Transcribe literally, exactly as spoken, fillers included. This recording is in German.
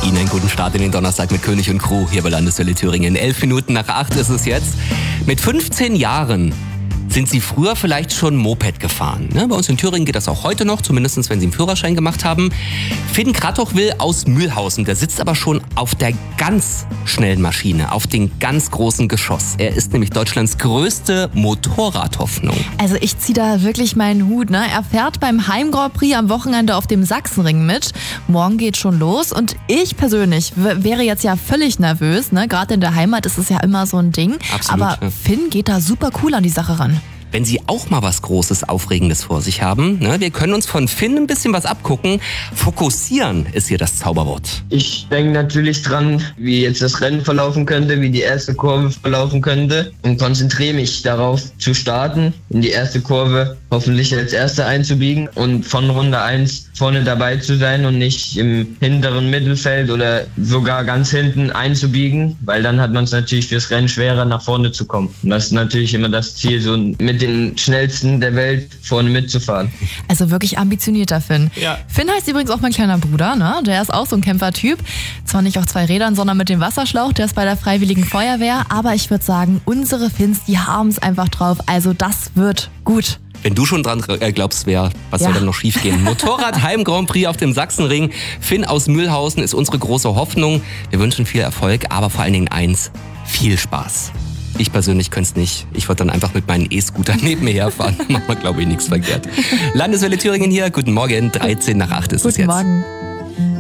Ihnen einen guten Start in den Donnerstag mit König und Crew hier bei Landeswelle Thüringen. Elf Minuten nach acht ist es jetzt. Mit fünfzehn Jahren sind Sie früher vielleicht schon Moped gefahren. Ne? Bei uns in Thüringen geht das auch heute noch, zumindest wenn Sie einen Führerschein gemacht haben. Finn Kratochwil aus Mühlhausen, der sitzt aber schon auf der ganz schnellen Maschine, auf dem ganz großen Geschoss. Er ist nämlich Deutschlands größte Motorradhoffnung. Also ich ziehe da wirklich meinen Hut. Ne? Er fährt beim Heim Grand Prix am Wochenende auf dem Sachsenring mit. Morgen geht schon los und ich persönlich w- wäre jetzt ja völlig nervös. Ne? Gerade in der Heimat ist es ja immer so ein Ding. Absolut, aber ja. Finn geht da super cool an die Sache ran. Wenn Sie auch mal was Großes, Aufregendes vor sich haben, ne, wir können uns von Finn ein bisschen was abgucken. Fokussieren ist hier das Zauberwort. Ich denke natürlich dran, wie jetzt das Rennen verlaufen könnte, wie die erste Kurve verlaufen könnte und konzentriere mich darauf zu starten, in die erste Kurve hoffentlich als Erster einzubiegen und von Runde eins vorne dabei zu sein und nicht im hinteren Mittelfeld oder sogar ganz hinten einzubiegen, weil dann hat man es natürlich fürs Rennen schwerer, nach vorne zu kommen. Und das ist natürlich immer das Ziel, so mit den Schnellsten der Welt vorne mitzufahren. Also wirklich ambitionierter Finn. Ja. Finn heißt übrigens auch mein kleiner Bruder, ne? Der ist auch so ein Kämpfertyp. Zwar nicht auf zwei Rädern, sondern mit dem Wasserschlauch. Der ist bei der Freiwilligen Feuerwehr. Aber ich würde sagen, unsere Finns, die haben es einfach drauf. Also das wird gut. Wenn du schon dran glaubst, wer, was Ja. soll denn noch schief gehen? Motorrad Heim Grand Prix auf dem Sachsenring. Finn aus Mühlhausen ist unsere große Hoffnung. Wir wünschen viel Erfolg, aber vor allen Dingen eins, viel Spaß. Ich persönlich könnte es nicht. Ich würde dann einfach mit meinen E-Scooter neben mir herfahren. Macht man, glaube ich, nichts verkehrt. Landeswelle Thüringen hier. Guten Morgen. dreizehn nach acht ist es Guten jetzt. Morgen.